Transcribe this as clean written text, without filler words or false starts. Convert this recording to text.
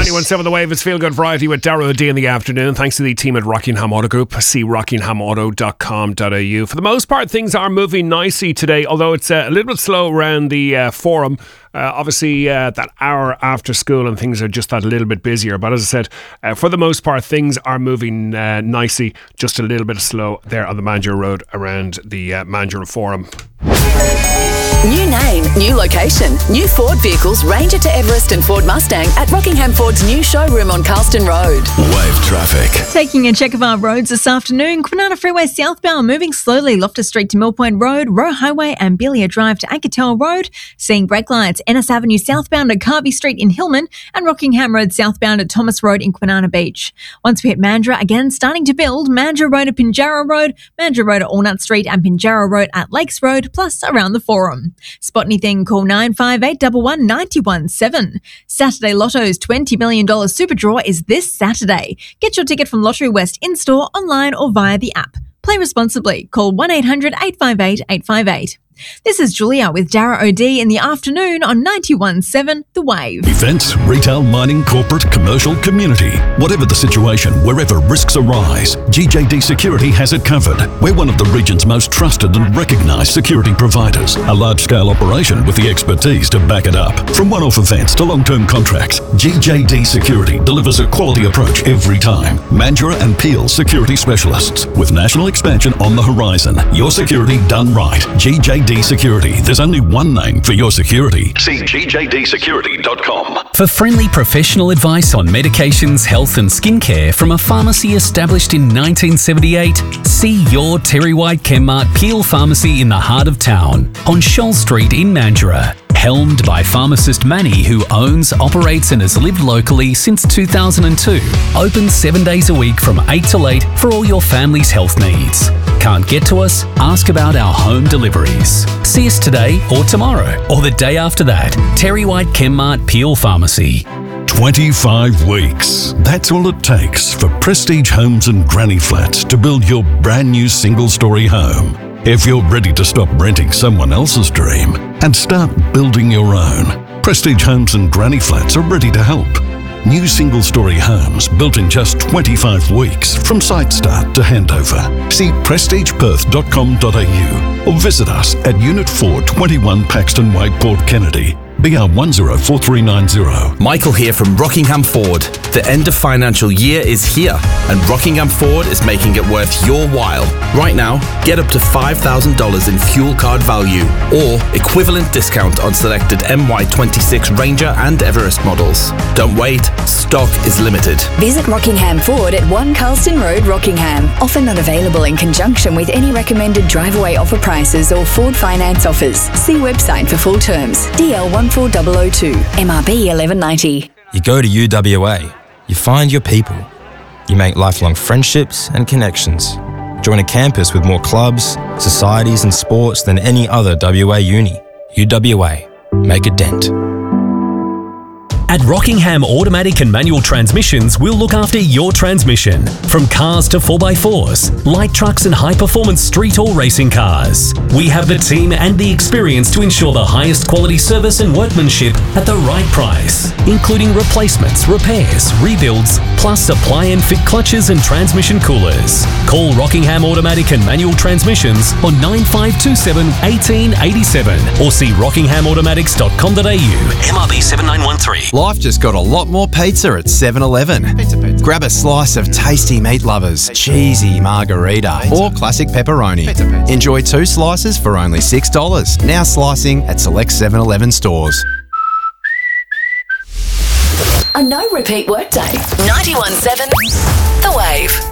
91.7 The Wave. It's Feel Good Variety with Dara O'D in the afternoon. Thanks to the team at Rockingham Auto Group. See rockinghamauto.com.au. For the most part, things are moving nicely today, although it's a little bit slow around the forum. Obviously, that hour after school and things are just that little bit busier. But as I said, for the most part, things are moving nicely. Just a little bit slow there on the Mandurah Road around the Mandurah Forum. New name, new location. New Ford vehicles Ranger to Everest and Ford Mustang at Rockingham Ford's new showroom on Carlston Road. Wave traffic. Taking a check of our roads this afternoon. Kwinana Freeway southbound moving slowly. Loftus Street to Mill Point Road, Roe Highway and Belia Drive to Ankertel Road. Seeing brake lights, Ennis Avenue southbound at Carvey Street in Hillman and Rockingham Road southbound at Thomas Road in Kwinana Beach. Once we hit Mandurah, again starting to build. Mandurah Road at Pinjarra Road, Mandurah Road at Allnut Street and Pinjarra Road at Lakes Road, plus around the Forum. Spot anything, call 958 11 917. Saturday Lotto's $20 million Super Draw is this Saturday. Get your ticket from Lottery West in-store, online or via the app. Play responsibly. Call 1800 858 858. This is Julia with Dara O'D in the afternoon on 91.7 The Wave. Events, retail, mining, corporate, commercial, community. Whatever the situation, wherever risks arise, GJD Security has it covered. We're one of the region's most trusted and recognised security providers. A large-scale operation with the expertise to back it up. From one-off events to long-term contracts, GJD Security delivers a quality approach every time. Mandurah and Peel Security Specialists. With national expansion on the horizon. Your security done right. GJD Security. There's only one name for your security. See gjdsecurity.com. For friendly professional advice on medications, health and skincare from a pharmacy established in 1978, see your Terry White Chemmart Peel Pharmacy in the heart of town on Shoal Street in Mandurah. Helmed by pharmacist Manny, who owns, operates and has lived locally since 2002. Open 7 days a week from 8 till 8 for all your family's health needs. Can't get to us? Ask about our home deliveries. See us today or tomorrow or the day after that. Terry White Chemmart Peel Pharmacy. 25 weeks. That's all it takes for Prestige Homes and Granny Flats to build your brand new single-storey home. If you're ready to stop renting someone else's dream and start building your own, Prestige Homes and Granny Flats are ready to help. New single-storey homes built in just 25 weeks from site start to handover. See prestigeperth.com.au or visit us at Unit 4, 21 Paxton Way, Port Kennedy. BR 104390. Michael here from Rockingham Ford. The end of financial year is here, and Rockingham Ford is making it worth your while. Right now, get up to $5,000 in fuel card value or equivalent discount on selected MY26 Ranger and Everest models. Don't wait, stock is limited. Visit Rockingham Ford at 1 Carlston Road, Rockingham. Offer not available in conjunction with any recommended drive-away offer prices or Ford finance offers. See website for full terms. DL 14002, MRB 1190. You go to UWA, you find your people. You make lifelong friendships and connections. Join a campus with more clubs, societies and sports than any other WA uni. UWA. Make a dent. At Rockingham Automatic and Manual Transmissions, we'll look after your transmission. From cars to 4x4s, light trucks and high-performance street or racing cars. We have the team and the experience to ensure the highest quality service and workmanship at the right price, including replacements, repairs, rebuilds, plus supply and fit clutches and transmission coolers. Call Rockingham Automatic and Manual Transmissions on 9527 1887 or see rockinghamautomatics.com.au. MRB 7913. Life just got a lot more pizza at 7-Eleven. Pizza. Grab a slice of tasty meat lovers, cheesy margarita, or classic pepperoni. Pizza. Enjoy 2 slices for only $6. Now slicing at select 7-Eleven stores. A no repeat workday. 91.7 The Wave.